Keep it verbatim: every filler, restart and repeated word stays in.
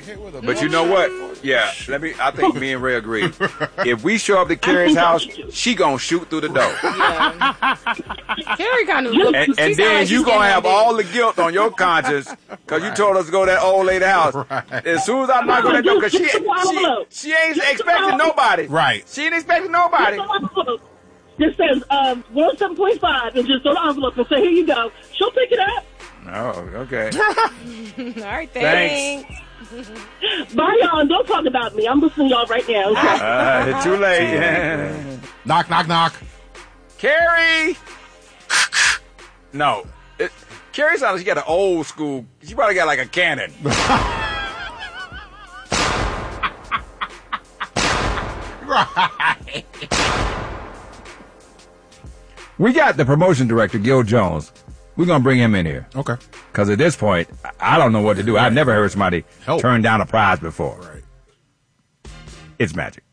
get hit with a But you know what? Yeah, let me. I think me and Ray agree. If we show up to Carrie's house, she gonna shoot through the door. Yeah. Carrie kind of looks. And, and then like you gonna have all the guilt on your conscience because right. you told us to go to that old lady house. Right. As soon as I knock on that door, because she, she she ain't expecting nobody. Right. She ain't expecting nobody. Just says um, one seven point five and just throw the envelope and say, here you go. She'll pick it up. Oh, okay. All right, thanks. Thanks. Bye, y'all. And don't talk about me. I'm listening to y'all right now. Okay? Uh, too late. Knock, knock, knock. Carrie! No. It, Carrie sounds like she got an old school. She probably got like a cannon. Right. We got the promotion director, Gil Jones. We're going to bring him in here. Okay. Because at this point, I don't know what to do. I've never heard somebody Help. turn down a prize before. Right. It's magic.